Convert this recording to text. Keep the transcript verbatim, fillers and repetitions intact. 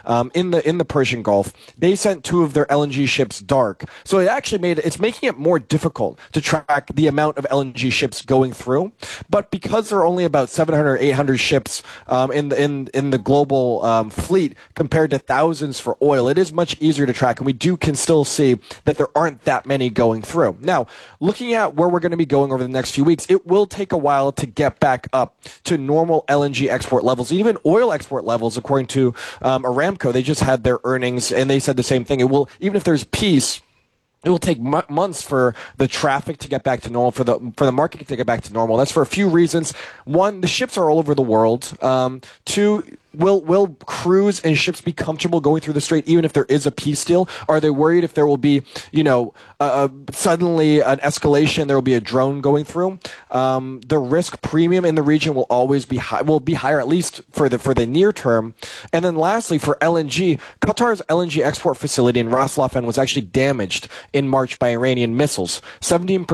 um, in the in the Persian Gulf. They sent two of their L N G ships dark, so it actually made it's making it more difficult to track the amount of L N G ships going through. But because there are only about seven hundred, eight hundred ships um, in the in in the global um, fleet compared to thousands for oil, it is much easier to track, and we do can still see that there aren't that many going through. Now, looking at where we're going to be going over the next few weeks, it will take a while to get back up to normal L N G export levels, even oil export levels, according to um, Aramco. They just had their earnings, and they said the same thing. It will, even if there's peace, it will take m- months for the traffic to get back to normal, for the for the market to get back to normal. That's for a few reasons. One, the ships are all over the world. Um, two, will will crews and ships be comfortable going through the strait even if there is a peace deal? Are they worried if there will be, you know, uh, suddenly an escalation, there will be a drone going through? Um, the risk premium in the region will always be high, will be higher, at least for the for the near term. And then lastly, for L N G, Qatar's L N G export facility in Ras Laffan was actually damaged in March by Iranian missiles. seventeen percent